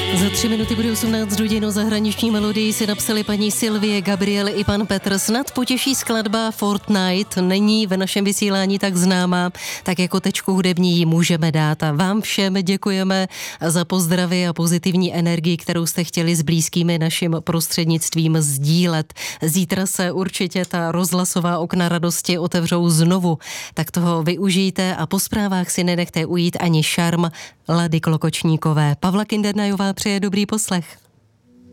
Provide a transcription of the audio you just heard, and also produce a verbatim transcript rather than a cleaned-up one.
Za tři minuty bude osmnáct hodin. O zahraniční melodii si napsali paní Sylvie, Gabriel i pan Petr. Snad potěší skladba Fortnite, není ve našem vysílání tak známá, tak jako tečku hudební ji můžeme dát. A vám všem děkujeme za pozdravy a pozitivní energii, kterou jste chtěli s blízkými naším prostřednictvím sdílet. Zítra se určitě ta rozhlasová okna radosti otevřou znovu, tak toho využijte a po zprávách si nenechte ujít ani šarm Lady Klokočníkové. Pavla Kindernajová přeje dobrý poslech.